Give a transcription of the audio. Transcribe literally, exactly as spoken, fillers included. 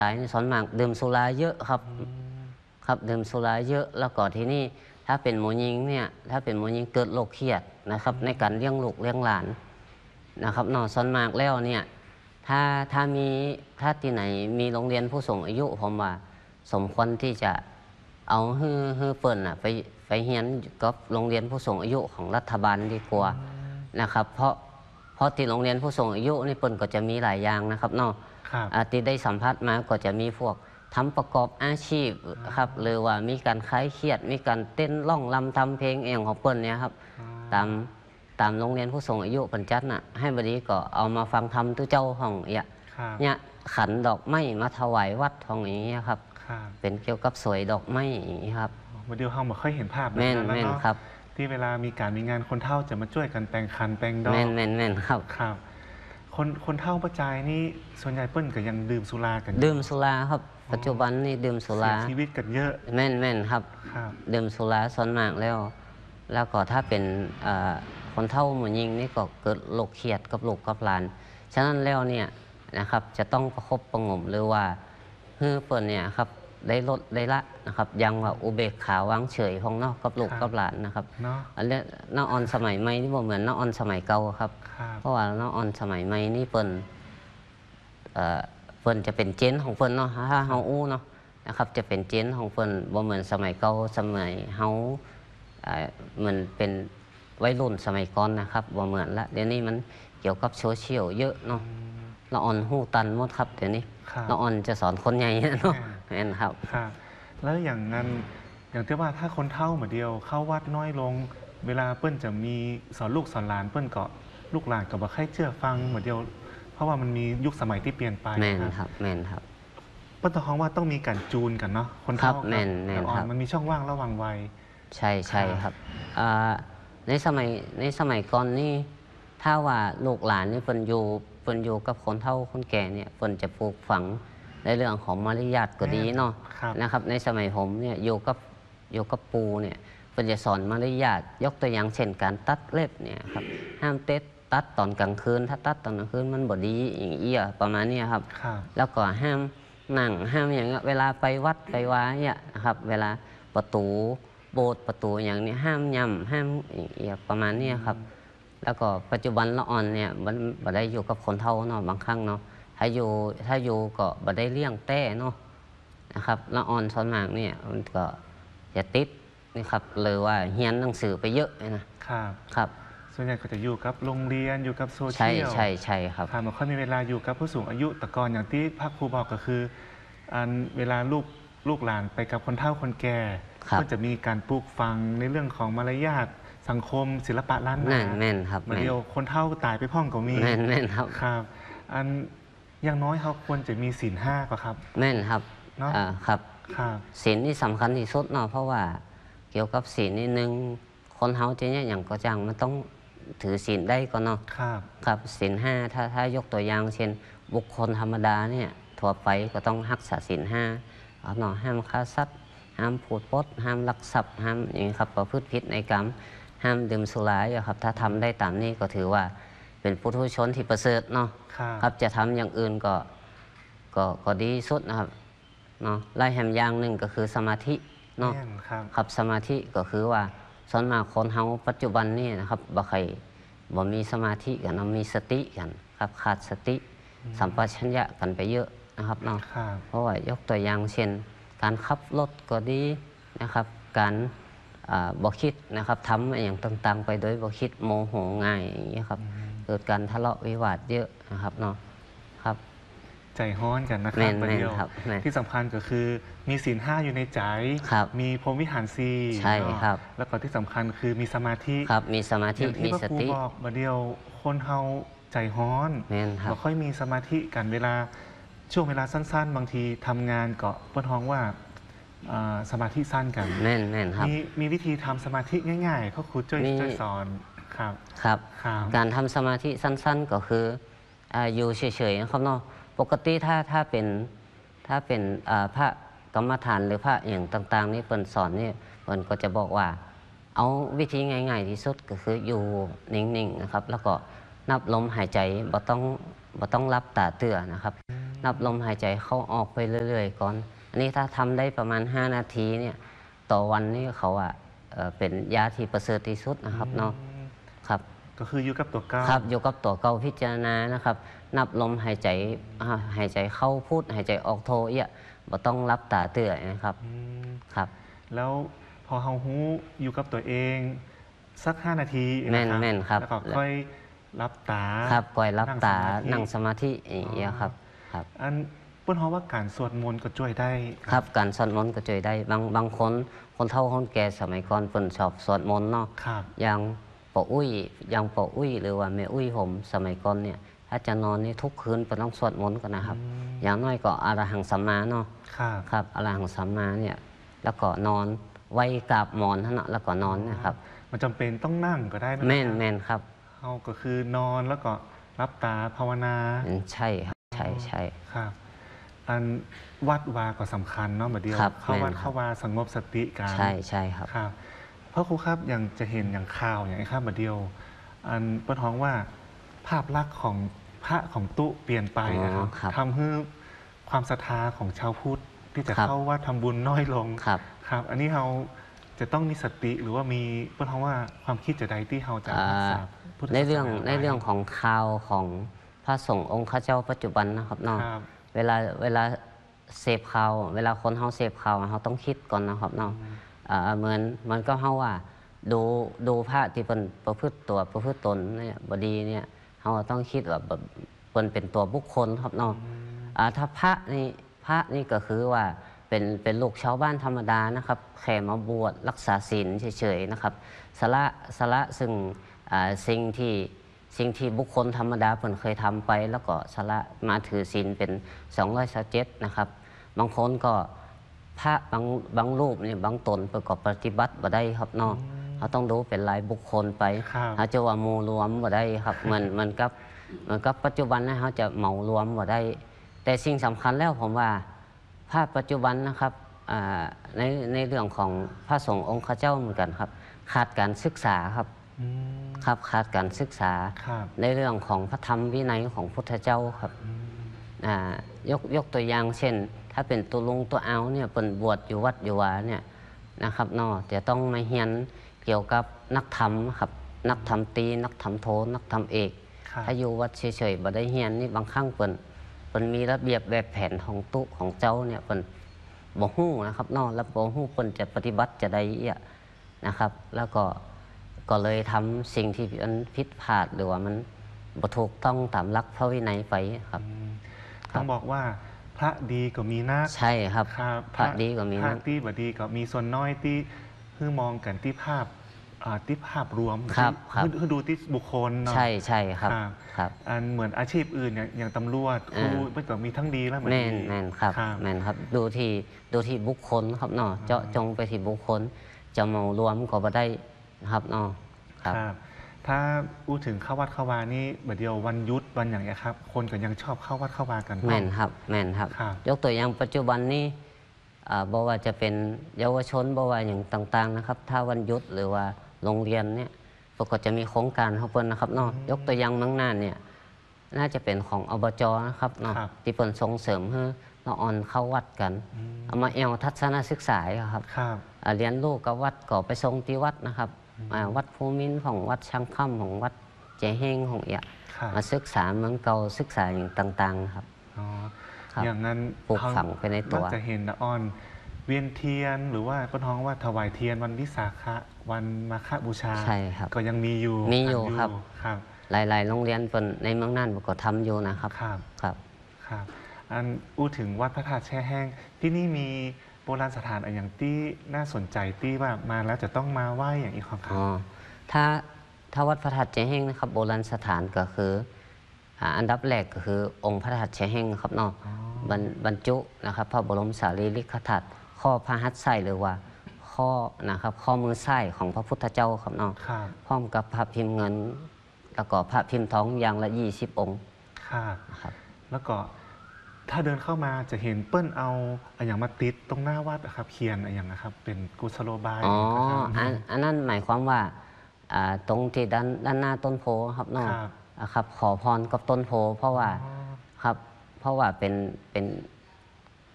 สายส่วนมากดื่มสุราเยอะครับครับดื่มสุราเยอะแล้วก็ที่นี่ถ้าเป็นหมูยิงเนี่ยถ้าเป็นหมูยิงเกิดโรคเครียดนะครับในการเลี้ยงลูกเลี้ยงหลานนะครับนอกส่วนมากแล้วเนี่ยถ้าถ้ามีถ้าที่ไหนมีโรงเรียนผู้สูงอายุผมว่าสมควรที่จะเอาฮือฮือเปิ่นอ่ะไปไปเรียนกับโรงเรียนผู้สูงอายุของรัฐบาลดีกว่านะครับเพราะเพราะที่โรงเรียนผู้สูงอายุนี่เปิ่นก็จะมีหลายอย่างนะครับเนาะที่ได้สัมผัสมาก็จะมีพวกทำประกอบอาชีพครับหรือว่ามีการคลายเครียดมีการเต้นร้องรำทำเพลงเองของเปิ้ลเนี่ยครับตามตามโรงเรียนผู้สูงอายุปัญจัดน่ะให้บดีก็เอามาฟังธรรมทุเจ้าของเนี่ยเนี่ยขันดอกไม้มาถวายวัดของอย่างเงี้ยครับเป็นเกี่ยวกับสวยดอกไม้อย่างนี้ครับวันเดียวเราไม่เคยเห็นภาพแบบนั้นแล้วเนาะครับที่เวลามีการมีงานคนเฒ่าจะมาช่วยกันแต่งขันแต่งดอกแม่นแม่นแม่นครับครับคนคนเฒ่าประจายนี่ส่วนใหญ่เปิ้ลก็ยังดื่มสุรากันดื่มสุราครับปัจจุบันนี่ดื่มสุราชีวิตกันเยอะแม่นแม่นครับดื่มสุราส่วนมากแล้วแล้วก็ถ้าเป็นคนเฒ่าหมู่ยิงนี่ก็เกิดโรคเครียดกับลูกกับหลานฉะนั้นแล้วเนี่ยนะครับจะต้องประคบประงมหรือว่าเพื่อเปิดเนี่ยครับได้ลดได้ละนะครับยังว่าอุเบกขาวางเฉยของนอกกับลูกกับหลานนะครับอันนี้น้าออนสมัยใหม่นี่บ่เหมือนน้าออนสมัยเก่าครับเพราะว่าน้าออนสมัยใหม่นี่เปิ่นเปิ่นจะเป็นเจนของเปิ่นเนาะถ้าเฮาอู้เนาะนะครับจะเป็นเจนของเปิ่นบ่เหมือนสมัยเก่าสมัยเฮาเหมือนเป็นวัยรุ่นสมัยก่อนนะครับบ่เหมือนละเดี๋ยวนี้มันเกี่ยวกับโซเชียลเยอะเนาะน้าออนหู้ตันหมดครับเดี๋ยวนี้น้าออนจะสอนคนใหญ่เนาะแม่นครับแล้วอย่างนั้นอย่างที่ว่าถ้าคนเฒ่าเหมือนเดียวเข้าวัดน้อยลงเวลาเปิ้ลจะมีสอนลูกสอนหลานเปิ้ลก็ลูกหลานก็บ่ค่อยเชื่อฟังเหมือนเดียวเพราะว่ามันมียุคสมัยที่เปลี่ยนไปแม่นครับแม่นครับเปิ้ลต้องว่าต้องมีการจูนกันเนาะคนเฒ่าแม่นแม่นครับมันมีช่องว่างระหว่างวัยใช่ใช่ครับในสมัยในสมัยก่อนนี่ถ้าว่าลูกหลานนี่เปิ้ลอยู่เปิ้ลอยู่กับคนเฒ่าคนแก่เนี่ยเปิ้ลจะปลูกฝังในเรื่องของมารยาทก็ดีเนาะนะครับในสมัยผมเนี่ยอยู่กับอยู่กับปูเนี่ยเปิ้ลจะสอนมารยาทยกตัวอย่างเช่นการตัดเล็บเนี่ยครับห้ามเต็ดตัดตอนกลางคืนถ้าตัดตอนกลางคืนมันบ่ดีอย่างเอี้ยประมาณนี้ครับแล้วก็ห้ามนั่งห้ามอย่างเงี้ยเวลาไปวัดไปวาเนี่ยนะครับเวลาประตูโบสถ์ประตูอย่างนี้ห้ามย่ำห้ามอย่างเอี้ยประมาณนี้ครับแล้วก็ปัจจุบันละอ่อนเนี่ยมันบ่ได้อยู่กับคนเฒ่าเนาะบางครั้งเนาะถ้าอยู่ถ้าอยู่ก็บ่ได้เลี้ยงแต้เนาะนะครับละอ่อนส่วนมากเนี่ยมันก็จะติดนี่ครับเลยว่าเรียนหนังสือไปเยอะนะครับครับส่วนใหญ่ก็จะอยู่กับโรงเรียนอยู่กับโซเชียลใช่ใช่ใช่ครับค่ะมันค่อยมีเวลาอยู่กับผู้สูงอายุแต่ก่อนอย่างที่ภาคครูบอกก็คืออันเวลาลูกลูกหลานไปกับคนเฒ่าคนแก่ก็จะมีการปลูกฝังในเรื่องของมารยาทสังคมศิลปะล้านนาแม่นครับเดียวคนเฒ่าตายไปพ่องก็มีแม่นแม่นครับครับอันอย่างน้อยเขาควรจะมีศีลห้าป่ะครับแม่นครับเนาะครับศีลนี่สำคัญที่สุดเนาะเพราะว่าเกี่ยวกับศีลนี่หนึ่งคนเฮาจะเนี่ยอย่างก็จังมันต้องถือศีลได้ก่อนเนาะครับครับศีลห้าถ้าถ้ายกตัวอย่างเช่นบุคคลธรรมดาเนี่ยทั่วไปก็ต้องรักษาศีลห้าเนาะห้ามฆ่าสัตว์ห้ามพูดปดห้ามลักทรัพย์ห้ามอย่างนี้ครับประพฤติผิดในกรรมห้ามดื่มสุราครับถ้าทำได้ตามนี้ก็ถือว่าเป็นปุถุชนที่ประเสริฐเนาะครับจะทำอย่างอื่นก็ก็ก็ดีสุดนะครับเนาะไล่แหมอย่างหนึ่งก็คือสมาธิเนาะครับสมาธิก็คือว่าส่วนมากคนเฮาปัจจุบันนี่นะครับบ่ใครบ่มีสมาธิกันมีสติกันครับขาดสติสัมปชัญญะกันไปเยอะนะครับเนาะเพราะว่ายกตัวอย่างเช่นการขับรถก็ดีนะครับการบ่คิดนะครับทำอย่างต่างๆไปโดยบ่คิดโมโหง่ายอย่างนี้ครับเกิดการทะเลาะวิวาทเยอะนะครับเนาะครับใจฮ้อนกันนะครับประเดียวที่สำคัญก็คือมีศีลห้าอยู่ในใจมีพรหมวิหารสี่ใช่ครับแล้วก็ที่สำคัญคือมีสมาธิครับมีสมาธิมีสติบอกประเดียวคนเฮาใจฮ้อนบ่ค่อยมีสมาธิกันเวลาช่วงเวลาสั้นๆบางทีทำงานก็เปิ้ลฮ้องว่าสมาธิสั้นกันแน่นแน่นครับมีมีวิธีทำสมาธิง่ายๆเขาครูช่วยช่วยสอนครับครับการทำสมาธิสั้นๆก็คืออยู่เฉยๆนะครับเนาะปกติถ้าถ้าเป็นถ้าเป็นพระกรรมฐานหรือพระอย่างต่างๆนี่เปิ้นสอนนี่เปิ้นก็จะบอกว่าเอาวิธีง่ายๆที่สุดก็คืออยู่นิ่งๆนะครับแล้วก็นับลมหายใจบ่ต้องบ่ต้องรับตาเตื้อนะครับนับลมหายใจเข้าออกไปเรื่อยๆก่อนอันนี้ถ้าทำได้ประมาณห้านาทีเนี่ยต่อวันนี่เขาอะเอ่อเป็นยาที่ประเสริฐที่สุดนะครับเนาะครับก็คืออยู่กับตัวเก้าครับอยู่กับตัวเก่าพิจารณานะครับ นับลมหายใจอ่าหายใจเข้าพูดหายใจออกโทเอี้ยบ่ต้องรับตาเตื่อยนะครับอืมครับแล้วพอเฮาฮู้อยู่กับตัวเองสักห้านาทีแม่ะนแม่นครับแล้วก็ค่อยรับตาครับก่อยรับตานั่นั่งงสสมามาธิธิอย่างเงี้ยครับครับอันเปิ้นเฮาว่าการสวดมนต์ก็ช่วยได้ครับการสวดมนต์ก็ช่วยได้บางบางคนคนเฒ่าคนแก่สมัยก่อนเพิ่นชอบสวดมนต์เนาะครับอย่างปออุ้ยอย่างปออุ้ยหรือว่าแม่อุ้ยผมสมัยก่อนเนี่ยถ้าจะนอนนี่ทุกคืนเพิ่นต้องสวดมนต์กันนะครับอืมอย่างน้อยก็อรหังสัมมาเนาะครับครับอรหังสัมมาเนี่ยแล้วก็นอนไว้กับหมอนเนาะแล้วก็นอนนะครับมันจำเป็นต้องนั่งก็ได้นะแม่นครับแม่นครับเฮาก็คือนอนแล้วก็รับตาภาวนาอืมใช่ครับใช่ใช่ครับ อันวัดวาก็สำคัญเนาะบัดเดียวครับเข้าวัดแม่นครับเข้าวาสงบสติกันใช่ใช่ครับครับเพราะครูครับอย่างจะเห็นอย่างข่าวอย่างไอ้ข้ามบัดเดียว อันเปิ้นท้องว่าภาพลักษณ์ของพระของตุเปลี่ยนไปนะครับอ๋อครับทำให้ความศรัทธาของชาวพุทธที่จะครับเข้าวัดทำบุญน้อยลงครับครับ อันนี้เราจะต้องมีสติหรือว่ามีเปิ้นท้องว่าความคิดจะใดที่เราจะรักษาพุทธศาสนาในเรื่องไว้ในเรื่องของข่าวของพระสงฆ์องค์ข้าเจ้าปัจจุบันนะครับเนาะครับเวลาเวลาเสพข่าวเวลาคนเฮาเสพข่าวเขาต้องคิดก่อนนะครับเนาะอ่าเหมือนมันก็เฮาว่าดูดูพระที่เป็นประพฤติตัวประพฤติตนเนี่ยบดีเนี่ยเฮาต้องคิดว่าแบบเป็นเป็นตัวบุคคลครับเนาะอ่าถ้าพระนี่พระนี่ก็คือว่าเป็นเป็นลูกชาวบ้านธรรมดานะครับแค่มาบวชรักษาศีลเฉยๆนะครับสละสละซึ่งอ่าสิ่งที่ สิ่งที่บุคคลธรรมดาเพิ่นเคยทำไป แล้วก็สละมาถือศีลเป็นสองร้อยสิบเจ็ดนะครับ บางคนก็พระบางบางรูปนี่บางตนประกอบปฏิบัติบ่ได้ครับเนาะเขาต้องดูเป็นรายบุคคลไปครับเขาจะว่าหมู่รวมบ่ได้ครับเหมือนเหมือนกับเหมือนกับปัจจุบันนะเขาจะเหมารวมบ่ได้ แต่สิ่งสำคัญแล้วผมว่าภาพปัจจุบันนะครับอ่าในในเรื่องของพระสงฆ์องค์ข้าเจ้าเหมือนกันครับขาดการศึกษาครับอืมครับขาดการศึกษาครับในเรื่องของพระธรรมวินัยของพุทธเจ้าครับอ่ายกยกตัวอย่างเช่น ถ้าเป็นตัวลุงตัวเอาเนี่ยเป็นบวชอยู่วัดอยู่วาเนี่ยนะครับเนาะจะต้องมาเรียนเกี่ยวกับนักธรรมครับนักธรรมตรีนักธรรมโทนักธรรมเอกครับถ้าอยู่วัดเฉยๆบ่ได้เรียนนี่บางครั้งเปิ่นเปิ่นมีระเบียบแบบแผนของตุของเจ้าเนี่ยเปิ่นบ่ฮู้นะครับเนาะแล้วบ่ฮู้เปิ่นจะปฏิบัติจะได้เอี้ยนะครับ แล้วก็ก็เลยทำสิ่งที่มันผิดพลาดหรือว่ามันบ่ถูกต้องตามหลักพระวินัยไปครับอืมครับต้องบอกว่าพระดีก็มีนักใช่ครับครับพระดีก็มีพระนักที่บดีก็มีส่วนน้อยที่คือมองกันที่ภาพอ่าที่ภาพรวมครับที่ครับคือดูที่บุคคลเนาะใช่ใช่ครับครับครับอันเหมือนอาชีพอื่นอย่างอย่างตำรวจครูอ่ามันก็มีทั้งดีและไม่แม่นดีแม่นครับครับแม่นครับดูที่ดูที่บุคคลครับเนาะเจาะจงไปที่บุคคล จะเหมารวมก็บ่ได้นะครับเนาะครับครับ ถ้าพูดถึงเข้าวัดเข้าวานี่แบบเดียววันหยุดวันอย่างเงี้ยครับ คนก็ยังชอบเข้าวัดเข้าวากันแม่นครับแม่นครับครับยกตัวอย่างปัจจุบันนี้อ่าบอกว่าจะเป็นเยาวชนบอกว่าอย่างต่างๆนะครับ ถ้าวันหยุดหรือว่าโรงเรียนเนี่ยปกติจะมีโครงการของเพิ่นนะครับเนาะยกตัวอย่างเมืองน่านเนี่ยน่าจะเป็นของอบจนะครับเนาะครับที่เพิ่นส่งเสริมให้เราออนเข้าวัดกัน เอามาแอวทัศนศึกษาครับครับอ่าเรียนลูกกับวัดก็ไปทรงที่วัดนะครับอ่าวัดภูมินทร์ของวัดช่างค่ำของวัดเจเฮงของเอียครับมาศึกษาเมืองเก่าศึกษาอย่างต่างๆครับอ๋อครับอย่างนั้นปลูกฝังไปในตัวมักจะเห็นนะออน เวียนเทียนหรือว่าป้าท้องว่าถวายเทียนวันวิสาขะวันมาฆบูชาใช่ครับก็ยังมีอยู่มีอยู่ทำครับครับหลายๆโรงเรียนเปิ้นในเมืองน่านก็ทำอยู่นะครับครับครับครับ อันอู้ถึงวัดพระธาตุแช่แห้ง ที่นี่มีโบราณสถานอะไรอย่างที่น่าสนใจที่ว่ามาแล้วจะต้องมาไหว้อย่างอีกครับอ๋อ ถ้าถ้าวัดพระธาตุเจเฮงนะครับโบราณสถานก็คืออ่าอันดับแรกก็คือองค์พระธาตุเจเฮงครับเนาะอ๋อบรรบรรจุนะครับพระบรมสารีริกธาตุข้อพระหัตถ์ไส้หรือว่าข้อนะครับข้อมือไส้ของพระพุทธเจ้าครับเนาะครับพร้อมกับพระพิมพ์เงิน แล้วก็พระพิมพ์ทองอย่างละยี่สิบองค์ครับนะครับแล้วก็ถ้าเดินเข้ามาจะเห็นเปิ้ลเอาอะไรอย่างมาติดตรงหน้าวัดอะครับเขียนอะไรอย่างนะครับ เป็นกุศโลบายอ๋อครับอันอันนั้นหมายความว่าอ่าตรงที่ด้านด้านหน้าต้นโพครับเนาะครับอ่าครับขอพรกับต้นโพ เพราะว่าอ๋อครับเพราะว่าเป็นเป็น